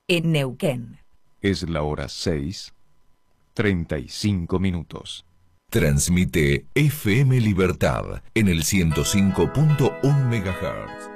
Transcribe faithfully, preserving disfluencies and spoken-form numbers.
en Neuquén. Es la hora seis, treinta y cinco minutos. Transmite F M Libertad en el ciento cinco punto uno megahertz.